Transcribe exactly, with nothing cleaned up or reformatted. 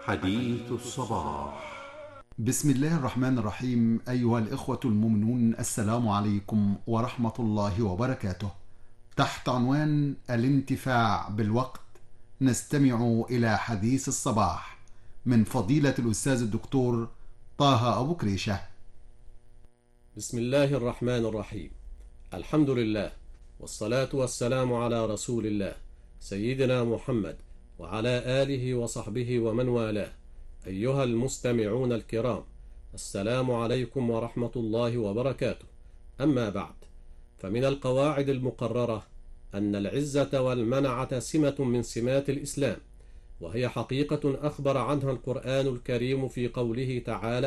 حديث الصباح. بسم الله الرحمن الرحيم. أيها الإخوة المؤمنون، السلام عليكم ورحمة الله وبركاته. تحت عنوان الانتفاع بالوقت نستمع إلى حديث الصباح من فضيلة الأستاذ الدكتور طه أبو كريشة. بسم الله الرحمن الرحيم. الحمد لله، والصلاة والسلام على رسول الله سيدنا محمد وعلى آله وصحبه ومن والاه. أيها المستمعون الكرام، السلام عليكم ورحمة الله وبركاته. أما بعد، فمن القواعد المقررة أن العزة والمنعة سمة من سمات الإسلام، وهي حقيقة أخبر عنها القرآن الكريم في قوله تعالى: